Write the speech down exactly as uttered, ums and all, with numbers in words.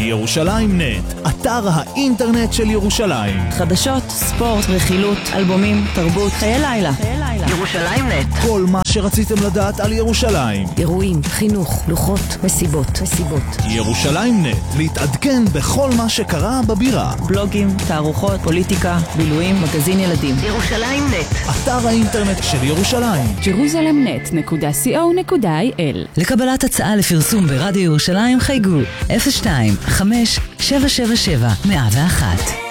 ירושלים נט, אתר האינטרנט של ירושלים. חדשות, ספורט, רכילות, אלבומים, תרבות, חיי לילה. ירושלים נט. כל מה שרציתם לדעת על ירושלים. אירועים, חינוך, לוחות, מסיבות, מסיבות. ירושלים נט, להתעדכן בכל מה שקרה בבירה. בלוגים, תערוכות, פוליטיקה, בילויים, מגזין ילדים. ירושלים נט. אתר האינטרנט של ירושלים. ג'רוזלם נט נקודה סי או נקודה איי אל. לקבלת הצעה לפרסום ברדיו ירושלים חייגו אפס שתיים חמש שבע שבע שבע מאה ואחת.